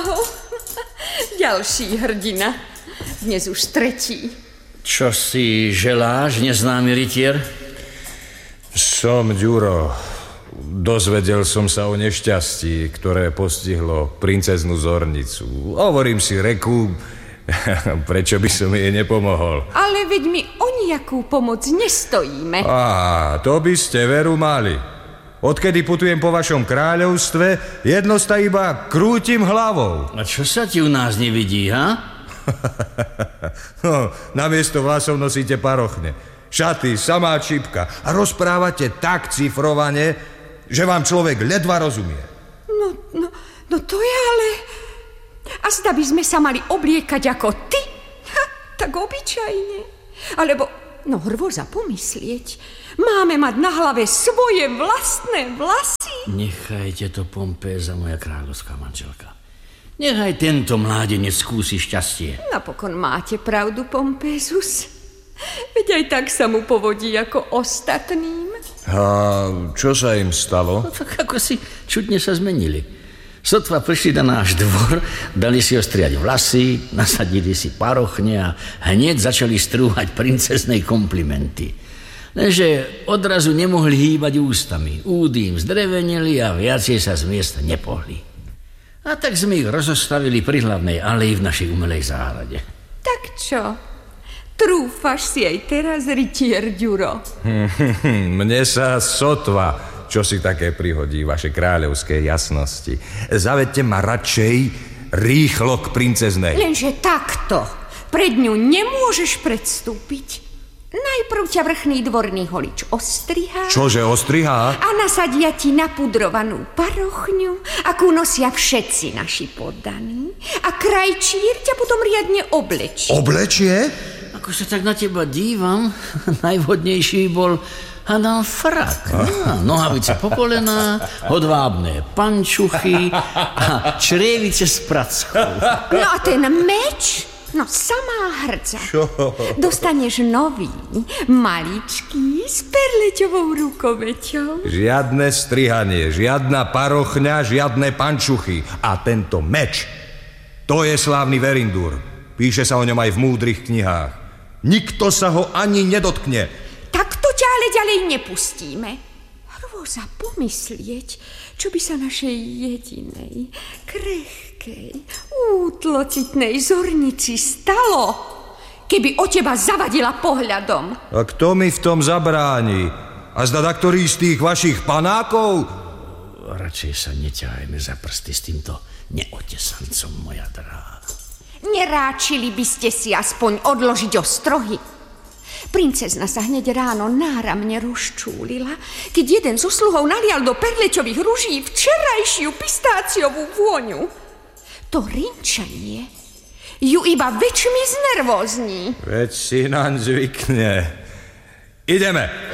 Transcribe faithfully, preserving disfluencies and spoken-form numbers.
blaho. Ďalší hrdina. Dnes už tretí. Čo si želáš, neznámy rytier? Som Ďuro. Dozvedel som sa o nešťastí, ktoré postihlo princeznú Zornicu. Hovorím si, reku, prečo by som jej nepomohol. Ale veď my o nejakú pomoc nestojíme. Á, to by ste veru mali. Odkedy putujem po vašom kráľovstve, jedno sta iba krútim hlavou. A čo sa ti u nás nevidí, ha? No, namiesto vlasov nosíte parochne, šaty, samá čipka a rozprávate tak cifrovane, že vám človek ledva rozumie. No, no, no to je ale... A zda by sme sa mali obliekať ako ty? Ha, tak obyčajne. Alebo, no hrôza pomyslieť, máme mať na hlave svoje vlastné vlasy. Nechajte to, Pompéza, moja kráľovská manželka. Nechaj tento mládenec skúsi šťastie. Napokon máte pravdu, Pompézus. Veď aj tak sa mu povodí ako ostatným. A čo sa im stalo? No tak ako si čudne sa zmenili. Sotva prišli na náš dvor, dali si ostriať vlasy, nasadili si parochne a hneď začali strúhať princeznej komplimenty. Lenže odrazu nemohli hýbať ústami. Údy im zdrevenili a viacej sa z miesta nepohli. A tak sme ich rozostavili pri hlavnej aleji v našej umelej záhrade. Tak čo? Trúfaš si aj teraz, rytier Ďuro? Mne sa sotva, čo si také prihodí, vaše kráľovské jasnosti. Zavedte ma radšej rýchlo k princeznej. Lenže takto. Pred ňu nemôžeš predstúpiť. Najprv ťa vrchný dvorný holič ostrihá. Čože ostrihá? A nasadia ti napudrovanú parochňu, akú nosia všetci naši poddaní. A krajčír ťa potom riadne oblečí. Oblečie? Ako sa tak na teba dívam, najvhodnejší bol Adam frak. Ah, nohavice po kolená, hodvábne pančuchy a črievice s prackou. No a ten meč? No samá hrdza. Čo? Dostaneš nový, maličký, s perleťovou rukoveťou. Žiadne strihanie, žiadna parochňa, žiadne pančuchy. A tento meč, to je slávny Verindúr. Píše sa o ňom aj v múdrych knihách. Nikto sa ho ani nedotkne. Takto ťa ale ďalej nepustíme. Hrôza pomyslieť, čo by sa našej jedinej, krehkej, útlocitnej Zornici stalo, keby o teba zavadila pohľadom. A kto mi v tom zabráni? A zda ktorý z tých vašich panákov? Radšej sa neťahajme za prsty s týmto neotesancom, moja drahá. Neráčili by ste si aspoň odložiť ostrohy? Princezna sa hneď ráno náramne rozčúlila, keď jeden zo sluhov nalial do perleťových ruží včerajšiu pistáciovú vôňu. To rinčanie ju iba väčšmi znervózní. Veď si naň zvykne. Ideme.